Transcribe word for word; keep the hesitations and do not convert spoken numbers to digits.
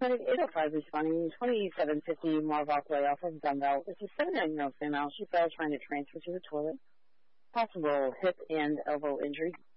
Clinic eight oh five responding, twenty-seven fifty Marval Way off of Dumbbell. This is a seventy-nine-year-old female. She fell trying to transfer to the toilet. Possible hip and elbow injury.